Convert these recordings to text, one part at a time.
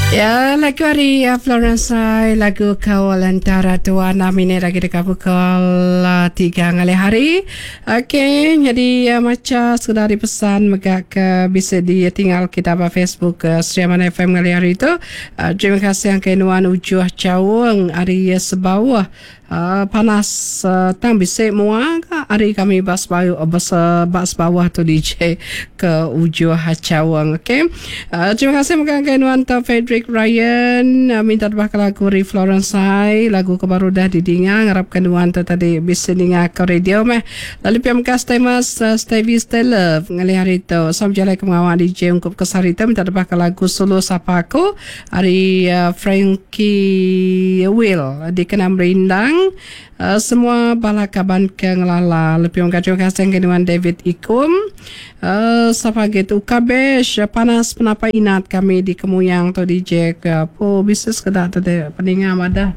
Ya, lagu hari Florence lagu kawal antara dua namanya lagi dekat pukul 3 ngali hari. Okey, jadi macam sudah dipesan megak ke bisa ditinggal kita pada Facebook Sriaman FM ngali hari itu. Terima kasih yang kenuan ujuh cawang hari sebawah. Panas tang bisa muang hari kami bas bawah tu DJ ke ujung Hacawang. Okey, terima kasih mungkin kenuan tu Frederick Ryan minta bakal lagu Ri Florence lagu kebaru dah didengar ngarap kenuan tu tadi bisa dengar ke radio meh. Lalu piam kas temas Stevie Stella ngali hari tu sam jalai ke mengawal DJ ungkup kesari tu minta bakal lagu solo sapa aku hari Frankie Will di Kenam Rindang. Semua balakaban ke ngelala lebih terima kasih kenuan David Ikum sapa gitu kabesh panas penapa inat kami di Kemuyang tu DJ ke po bisnes kedak tu de peningam ada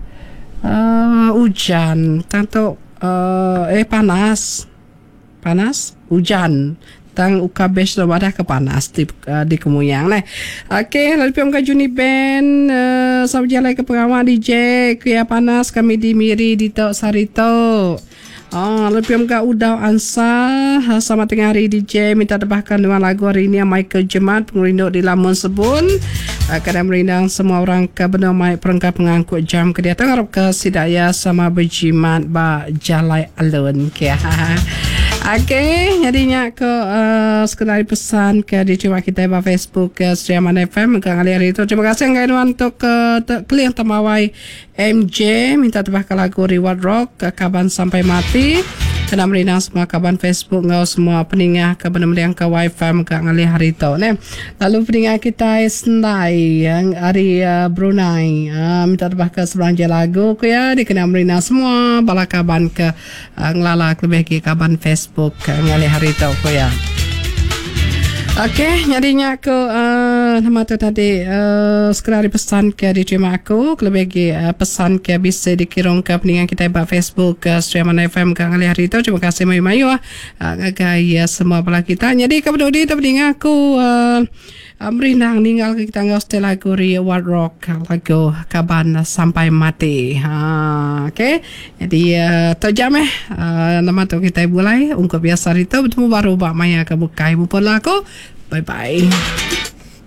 hujan tanto panas hujan tang ukabesh lo ada kepanas di Kemuyang leh. Okey, lalu piam ka Juni band sabjala ke pengawal DJ kuya panas kami di Miri di Tok Sarito. Lalu piam ka Udaw Ansa sama tengah hari DJ minta debahkan dua lagu hari ini Michael Jemat pengurinduk di Lamun Sebun. Kadang merindang semua orang ke benda perangkap pengangkut jam ke dia tengah ke Sidaya sama berjimat ba jalai alun ke. Okey, jadinya ke sekedar pesan ke di cuma kita di Facebook ke Sriaman FM ke hari itu. Terima kasih yang untuk klien tamawai MJ minta tebak lagu Reward Rock ke kaban sampai mati. Kena merina semua kaban Facebook ngau semua peningah ke benar-benar yang ke wifi ke ngali hari itu. Lalu peningah kita Sendai yang hari Brunei minta tebak ke sebelah lagu ke ya di kena merina semua bala kaban ke ngelala lebih ke kaban Facebook ke ngali hari itu ke ya. Okey, jadinya aku nama tu tadi sekedar pesan ke diterima aku lebih lagi pesan ke bisa dikirong ke peningan kita di Facebook Sriaman FM ke ngali hari itu. Terima kasih mayu-mayu gaya semua pala kita. Jadi kepada di peningan aku merindang ninggal kita ngau lagu Reward Rock lagu kaban sampai mati. Okey, jadi terjam nama tu kita mulai ungkap biasa itu bertemu baru bak maya ke bukai pun aku. Bye bye.